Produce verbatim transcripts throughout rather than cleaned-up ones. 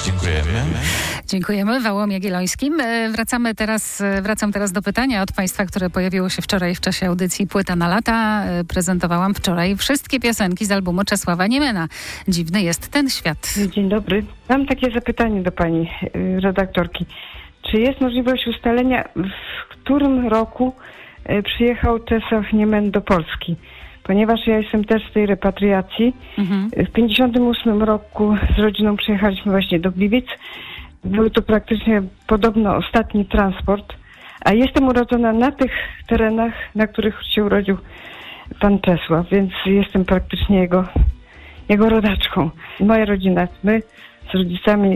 Dziękujemy. Dziękujemy. Wałom Jagiellońskim. Wracamy teraz, wracam teraz do pytania od Państwa, które pojawiło się wczoraj w czasie audycji Płyta na lata. Prezentowałam wczoraj wszystkie piosenki z albumu Czesława Niemena. Dziwny jest ten świat. Dzień dobry. Mam takie zapytanie do pani redaktorki. Czy jest możliwość ustalenia, w którym roku przyjechał Czesław Niemen do Polski? Ponieważ ja jestem też z tej repatriacji. Mhm. W pięćdziesiątym ósmym roku z rodziną przyjechaliśmy właśnie do Gliwic. Był to praktycznie podobno ostatni transport, a jestem urodzona na tych terenach, na których się urodził pan Czesław, więc jestem praktycznie jego, jego rodaczką. Moja rodzina, my z rodzicami,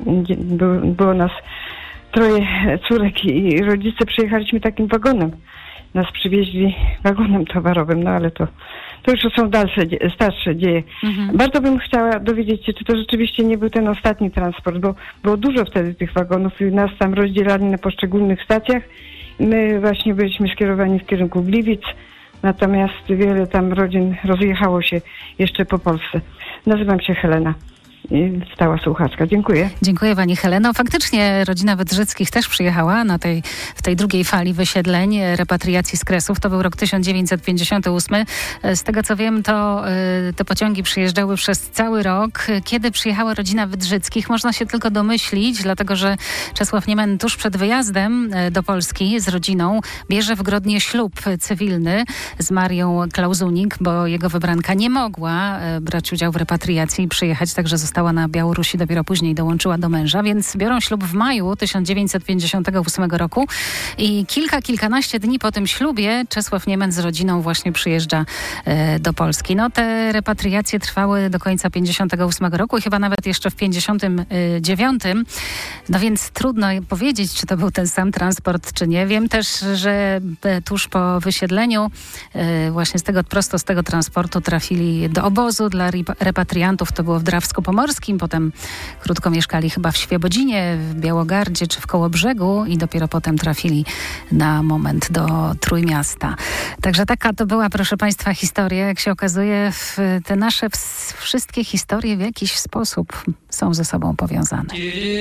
było, było nas troje córek i rodzice przyjechaliśmy takim wagonem. Nas przywieźli wagonem towarowym, no ale to, to już są dalsze, starsze dzieje. Mhm. Bardzo bym chciała dowiedzieć się, czy to rzeczywiście nie był ten ostatni transport, bo było dużo wtedy tych wagonów i nas tam rozdzielali na poszczególnych stacjach. My właśnie byliśmy skierowani w kierunku Gliwic, natomiast wiele tam rodzin rozjechało się jeszcze po Polsce. Nazywam się Helena. Stała słuchaczka. Dziękuję. Dziękuję pani Heleno. Faktycznie rodzina Wydrzyckich też przyjechała na tej, w tej drugiej fali wysiedleń, repatriacji z Kresów. To był rok tysiąc dziewięćset pięćdziesiąty ósmy. Z tego co wiem, to te pociągi przyjeżdżały przez cały rok. Kiedy przyjechała rodzina Wydrzyckich, można się tylko domyślić, dlatego że Czesław Niemen tuż przed wyjazdem do Polski z rodziną bierze w Grodnie ślub cywilny z Marią Klauzunik, bo jego wybranka nie mogła brać udziału w repatriacji i przyjechać, także została na Białorusi, dopiero później dołączyła do męża, więc biorą ślub w maju tysiąc dziewięćset pięćdziesiątego ósmego roku i kilka, kilkanaście dni po tym ślubie Czesław Niemen z rodziną właśnie przyjeżdża e, do Polski. No te repatriacje trwały do końca pięćdziesiątego ósmego roku i chyba nawet jeszcze w pięćdziesiątym dziewiątym. No więc trudno powiedzieć, czy to był ten sam transport, czy nie. Wiem też, że tuż po wysiedleniu e, właśnie z tego, prosto z tego transportu trafili do obozu dla repatriantów. To było w Drawsku-Pomorskim. Potem krótko mieszkali chyba w Świebodzinie, w Białogardzie czy w Kołobrzegu i dopiero potem trafili na moment do Trójmiasta. Także taka to była, proszę państwa, historia. Jak się okazuje, te nasze wszystkie historie w jakiś sposób są ze sobą powiązane.